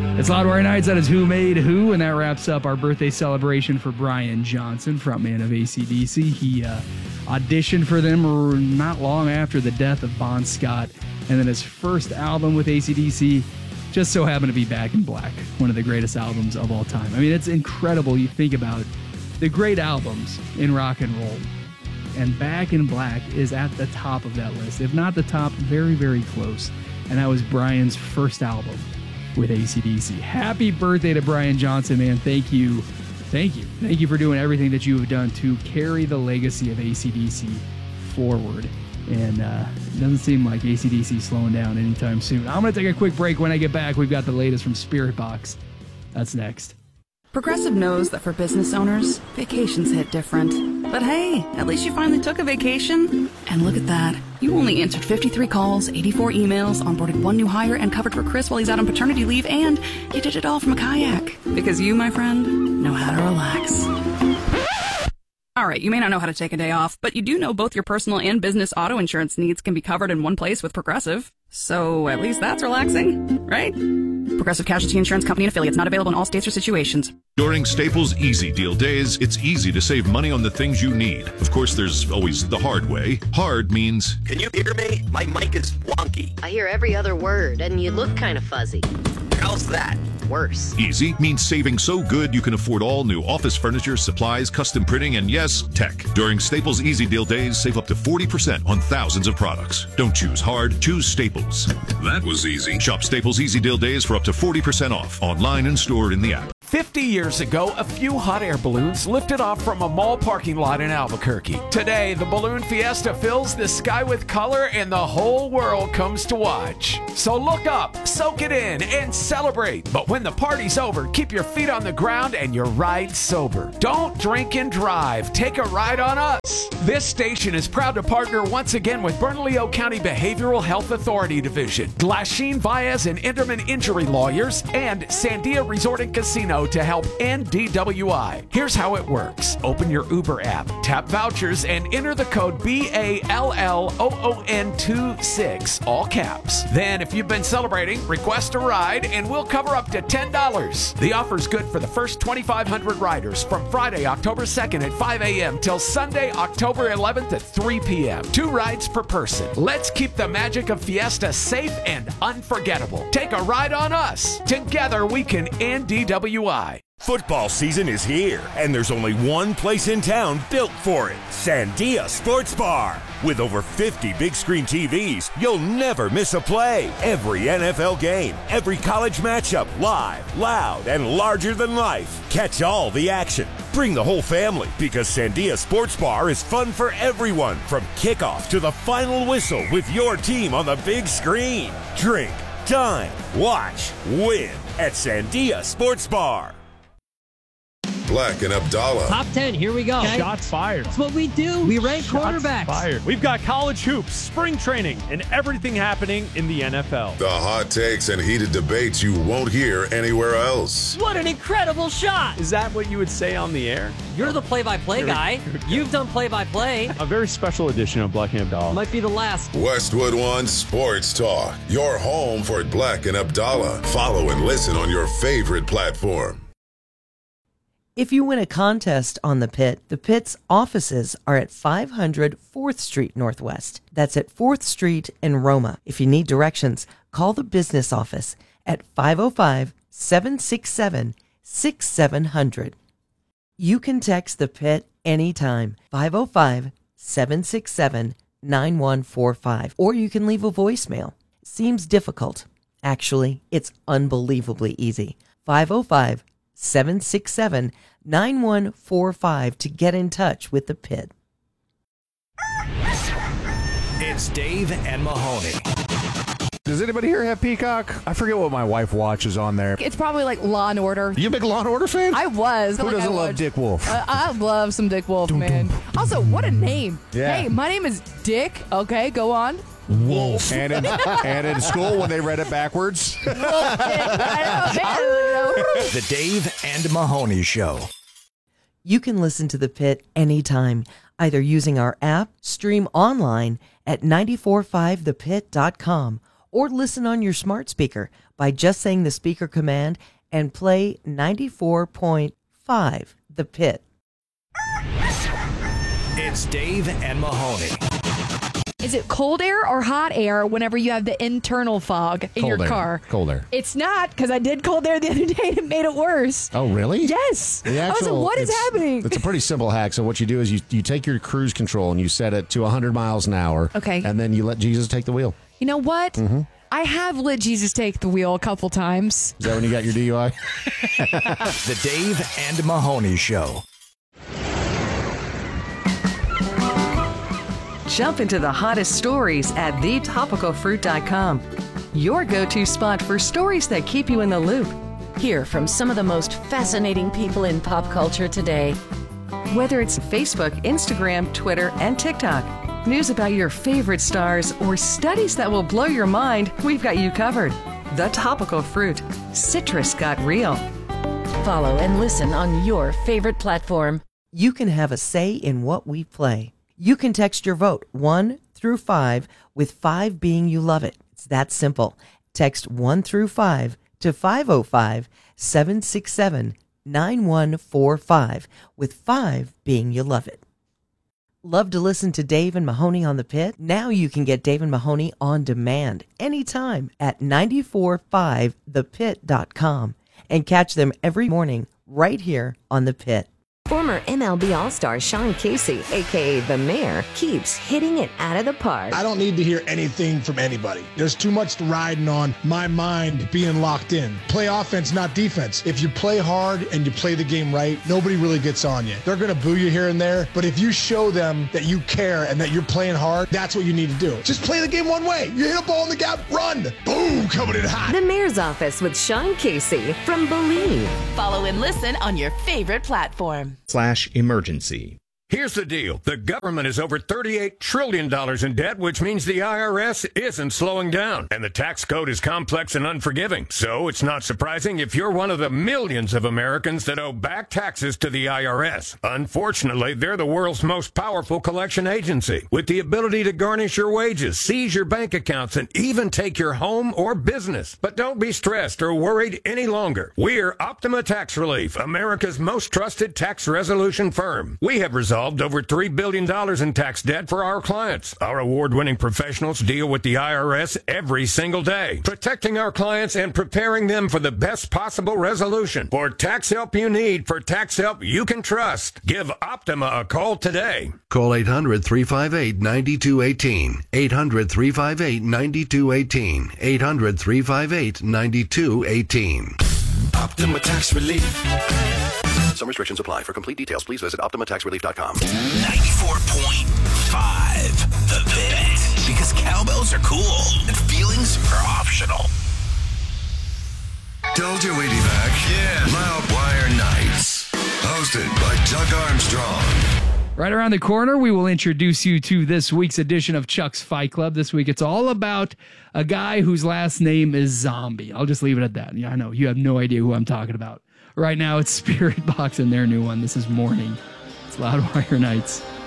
It's Loudwire Nights. That is Who Made Who, and that wraps up our birthday celebration for Brian Johnson, frontman of AC/DC. He auditioned for them not long after the death of Bon Scott, and then his first album with AC/DC just so happened to be Back in Black, one of the greatest albums of all time. I mean, it's incredible. You think about the great albums in rock and roll, and Back in Black is at the top of that list. If not the top, very, very close. And that was Brian's first album with AC/DC. Happy birthday to Brian Johnson, man. Thank you. Thank you. Thank you for doing everything that you have done to carry the legacy of AC/DC forward. And it doesn't seem like AC/DC is slowing down anytime soon. I'm going to take a quick break. When I get back, we've got the latest from Spirit Box. That's next. Progressive knows that for business owners, vacations hit different. But hey, at least you finally took a vacation. And look at that. You only answered 53 calls, 84 emails, onboarded one new hire, and covered for Chris while he's out on paternity leave, and you did it all from a kayak. Because you, my friend, know how to relax. All right, you may not know how to take a day off, but you do know both your personal and business auto insurance needs can be covered in one place with Progressive. So at least that's relaxing, right? Progressive Casualty Insurance Company and affiliates, not available in all states or situations. During Staples Easy Deal Days, it's easy to save money on the things you need. Of course, there's always the hard way. Hard means... Can you hear me? My mic is wonky. I hear every other word, and you look kind of fuzzy. How's that? Worse. Easy means saving so good you can afford all new office furniture, supplies, custom printing, and yes, tech. During Staples Easy Deal Days, save up to 40% on thousands of products. Don't choose hard, choose Staples. That was easy. Shop Staples Easy Deal Days for up to 40% off, online and stored in the app. 50 years ago, a few hot air balloons lifted off from a mall parking lot in Albuquerque. Today, the Balloon Fiesta fills the sky with color and the whole world comes to watch. So look up, soak it in, and celebrate. But when the party's over, keep your feet on the ground and your ride sober. Don't drink and drive. Take a ride on us. This station is proud to partner once again with Bernalillo County Behavioral Health Authority Division, Glasheen, Baez, and Enderman Injury Lawyers, and Sandia Resort and Casino to help end DWI. Here's how it works. Open your Uber app, tap vouchers, and enter the code BALLOON26, all caps. Then, if you've been celebrating, request a ride, and we'll cover up to $10. The offer's good for the first 2,500 riders from Friday, October 2nd at 5 a.m. till Sunday, October 11th at 3 p.m. 2 rides per person. Let's keep the magic of Fiesta safe and unforgettable. Take a ride on us. Together, we can end DWI. Football season is here, and there's only one place in town built for it, Sandia Sports Bar. With over 50 big screen TVs, you'll never miss a play. Every NFL game, every college matchup, live, loud, and larger than life. Catch all the action. Bring the whole family, because Sandia Sports Bar is fun for everyone, from kickoff to the final whistle with your team on the big screen. Drink, dine, watch, win at Sandia Sports Bar. Black and Abdallah. Top 10, here we go. Okay. Shots fired. That's what we do. We rank quarterbacks. Fired. We've got college hoops, spring training, and everything happening in the NFL. The hot takes and heated debates you won't hear anywhere else. What an incredible shot. Is that what you would say on the air? You're the play-by-play guy. You've done play-by-play. A very special edition of Black and Abdallah. Might be the last. Westwood One Sports Talk. Your home for Black and Abdallah. Follow and listen on your favorite platform. If you win a contest on The Pit's offices are at 500 4th Street Northwest. That's at 4th Street in Roma. If you need directions, call the business office at 505-767-6700. You can text The Pit anytime, 505-767-9145, or you can leave a voicemail. Seems difficult. Actually, it's unbelievably easy. 505-767-9145 to get in touch with The Pit. It's Dave and Mahoney. Does anybody here have Peacock? I forget what my wife watches on there. It's probably like Law and Order. You a big Law and Order fan? I was. Who doesn't love Dick Wolf? I love some Dick Wolf, man. Also, what a name. Yeah. Hey, my name is Dick. Okay, go on. Wolf. And in school, when they read it backwards. The Dave and Mahoney Show. You can listen to The Pit anytime, either using our app, stream online at 945thepit.com, or listen on your smart speaker by just saying the speaker command and play 94.5 The Pit. It's Dave and Mahoney. Is it cold air or hot air whenever you have the internal fog in your car? Cold air. It's not, because I did cold air the other day and it made it worse. Oh, really? Yes. I was like, what is happening? It's a pretty simple hack. So what you do is you take your cruise control and you set it to 100 miles an hour. Okay. And then you let Jesus take the wheel. You know what? Mm-hmm. I have let Jesus take the wheel a couple times. Is that when you got your DUI? The Dave and Mahoney Show. Jump into the hottest stories at thetopicalfruit.com. Your go-to spot for stories that keep you in the loop. Hear from some of the most fascinating people in pop culture today. Whether it's Facebook, Instagram, Twitter, and TikTok, news about your favorite stars, or studies that will blow your mind, we've got you covered. The Topical Fruit. Citrus got real. Follow and listen on your favorite platform. You can have a say in what we play. You can text your vote 1 through 5, with 5 being you love it. It's that simple. Text 1 through 5 to 505-767-9145, with 5 being you love it. Love to listen to Dave and Mahoney on the Pit? Now you can get Dave and Mahoney on demand anytime at 945thepit.com and catch them every morning right here on the Pit. Former MLB All-Star Sean Casey, a.k.a. The Mayor, keeps hitting it out of the park. I don't need to hear anything from anybody. There's too much riding on my mind being locked in. Play offense, not defense. If you play hard and you play the game right, nobody really gets on you. They're going to boo you here and there, but if you show them that you care and that you're playing hard, that's what you need to do. Just play the game one way. You hit a ball in the gap, run. Boom, coming in hot. The Mayor's Office with Sean Casey from Believe. Follow and listen on your favorite platform. /emergency. Here's the deal. The government is over $38 trillion in debt, which means the IRS isn't slowing down. And the tax code is complex and unforgiving. So it's not surprising if you're one of the millions of Americans that owe back taxes to the IRS. Unfortunately, they're the world's most powerful collection agency, with the ability to garnish your wages, seize your bank accounts, and even take your home or business. But don't be stressed or worried any longer. We're Optima Tax Relief, America's most trusted tax resolution firm. We have resolved over $3 billion in tax debt for our clients. Our award-winning professionals deal with the IRS every single day, protecting our clients and preparing them for the best possible resolution. For tax help you need, for tax help you can trust, give Optima a call today. Call 800-358-9218. 800-358-9218. 800-358-9218. Optima Tax Relief. Some restrictions apply. For complete details, please visit OptimaTaxRelief.com. 94.5 The Pit. Because cowbells are cool and feelings are optional. Told you we'd be back. Yeah. Loudwire Nights. Hosted by Chuck Armstrong. Right around the corner, we will introduce you to this week's edition of Chuck's Fight Club. This week, it's all about a guy whose last name is Zombie. I'll just leave it at that. Yeah, I know you have no idea who I'm talking about. Right now, it's Spirit Box and their new one. This is Morning. It's Loudwire Nights.